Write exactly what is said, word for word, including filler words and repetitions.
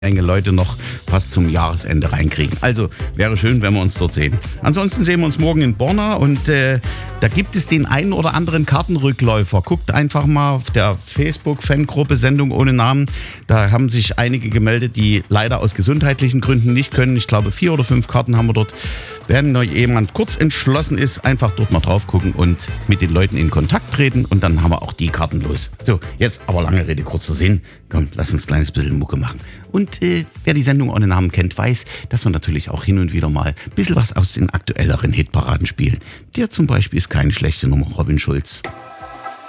Menge Leute noch fast zum Jahresende reinkriegen. Also wäre schön, wenn wir uns dort sehen. Ansonsten sehen wir uns morgen in Borna und äh, da gibt es den einen oder anderen Kartenrückläufer. Guckt einfach mal auf der Facebook-Fangruppe Sendung ohne Namen. Da haben sich einige gemeldet, die leider aus gesundheitlichen Gründen nicht können. Ich glaube, vier oder fünf Karten haben wir dort. Wenn noch jemand kurz entschlossen ist, einfach dort mal drauf gucken und mit den Leuten in Kontakt treten und dann haben wir auch die Karten los. So, jetzt aber lange Rede, kurzer Sinn. Komm, lass uns ein kleines bisschen Mucke machen. Und äh, wer die Sendung ohne Namen kennt, weiß, dass wir natürlich auch hin und wieder mal ein bisschen was aus den aktuelleren Hitparaden spielen. Der zum Beispiel ist keine schlechte Nummer, Robin Schulz.